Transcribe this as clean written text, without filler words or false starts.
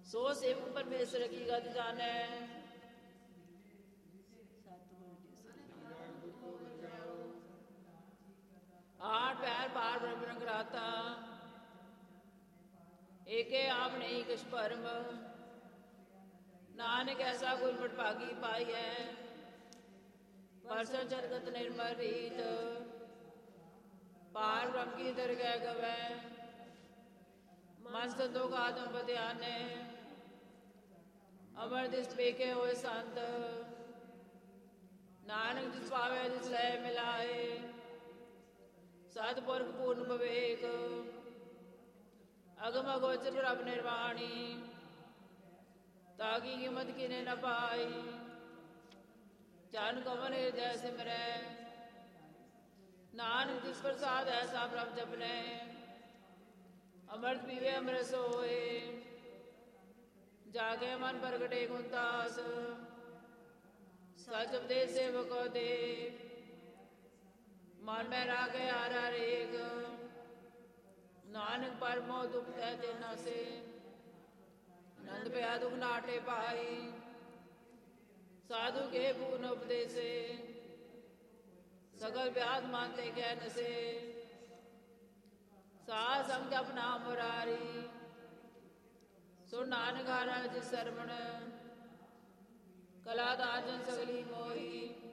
सो सेवक परमेश्वर की गत जाने। आठ पैर पार ब्रह्म कराता, एके आप नहीं किश परम। नानक ऐसा गुरमट भागी पाई है, परसों जगत निर्मल रीत। पार ब्रह्म की दरगह गवै, मन संतोख आत्म बध्याने। अमर दिस पेके होए संत, नानक जिस पावे जिस लय मिलाए। सतपुरख पूर्ण विवेक, अगम अगोचर प्रभ निर्वाणी। ताकि कीमत किने न पाई, जन कमल हृदय सिमरै। नानक जिस प्रसाद ऐसा प्रभ जपने, अमृत पीवे अमृत सोए। जागे मन प्रगटे गुणदास, सच उपदेश सेवक दे। मन में रागे हर हर एक, नानक परमो दुख कहते न से। नंद पया दुख नाटे पाई, साधु के पूर्ण उपदेशे। सकल व्याध मानते कह न से, साध संग अपना मुरारी। सो नानक हारा जिस सरवण, कला दार्जन सगली मोही।